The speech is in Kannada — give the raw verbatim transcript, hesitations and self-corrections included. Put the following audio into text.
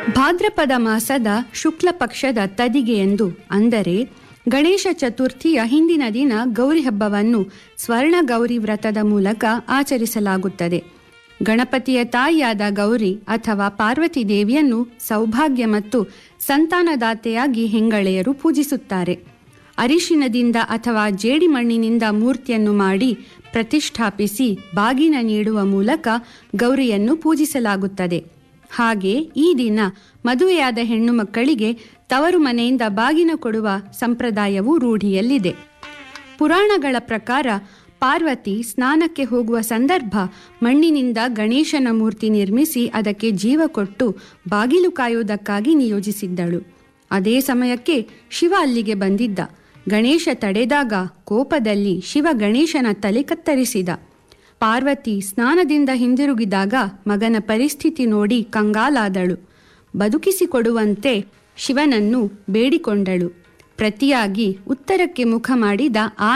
ಭಾದ್ರಪದ ಮಾಸದ ಶುಕ್ಲ ಪಕ್ಷದ ತದಿಗೆಯಂದು ಅಂದರೆ ಗಣೇಶ ಚತುರ್ಥಿಯ ಹಿಂದಿನ ದಿನ ಗೌರಿ ಹಬ್ಬವನ್ನು ಸ್ವರ್ಣ ಗೌರಿ ವ್ರತದ ಮೂಲಕ ಆಚರಿಸಲಾಗುತ್ತದೆ. ಗಣಪತಿಯ ತಾಯಿಯಾದ ಗೌರಿ ಅಥವಾ ಪಾರ್ವತಿ ದೇವಿಯನ್ನು ಸೌಭಾಗ್ಯ ಮತ್ತು ಸಂತಾನದಾತೆಯಾಗಿ ಹೆಂಗಳೆಯರು ಪೂಜಿಸುತ್ತಾರೆ. ಅರಿಶಿನದಿಂದ ಅಥವಾ ಜೇಡಿಮಣ್ಣಿನಿಂದ ಮೂರ್ತಿಯನ್ನು ಮಾಡಿ ಪ್ರತಿಷ್ಠಾಪಿಸಿ ಬಾಗಿನ ನೀಡುವ ಮೂಲಕ ಗೌರಿಯನ್ನು ಪೂಜಿಸಲಾಗುತ್ತದೆ. ಹಾಗೆ ಈ ದಿನ ಮದುವೆಯಾದ ಹೆಣ್ಣು ಮಕ್ಕಳಿಗೆ ತವರು ಮನೆಯಿಂದ ಬಾಗಿನ ಕೊಡುವ ಸಂಪ್ರದಾಯವು ರೂಢಿಯಲ್ಲಿದೆ. ಪುರಾಣಗಳ ಪ್ರಕಾರ ಪಾರ್ವತಿ ಸ್ನಾನಕ್ಕೆ ಹೋಗುವ ಸಂದರ್ಭ ಮಣ್ಣಿನಿಂದ ಗಣೇಶನ ಮೂರ್ತಿ ನಿರ್ಮಿಸಿ ಅದಕ್ಕೆ ಜೀವ ಕೊಟ್ಟು ಬಾಗಿಲು ಕಾಯುವುದಕ್ಕಾಗಿ ನಿಯೋಜಿಸಿದ್ದಳು. ಅದೇ ಸಮಯಕ್ಕೆ ಶಿವ ಅಲ್ಲಿಗೆ ಬಂದಿದ್ದ. ಗಣೇಶ ತಡೆದಾಗ ಕೋಪದಲ್ಲಿ ಶಿವ ಗಣೇಶನ ತಲೆ ಕತ್ತರಿಸಿದ. ಪಾರ್ವತಿ ಸ್ನಾನದಿಂದ ಹಿಂದಿರುಗಿದಾಗ ಮಗನ ಪರಿಸ್ಥಿತಿ ನೋಡಿ ಕಂಗಾಲಾದಳು. ಬದುಕಿಸಿಕೊಡುವಂತೆ ಶಿವನನ್ನು ಬೇಡಿಕೊಂಡಳು. ಪ್ರತಿಯಾಗಿ ಉತ್ತರಕ್ಕೆ ಮುಖ ಮಾಡಿದ ಆ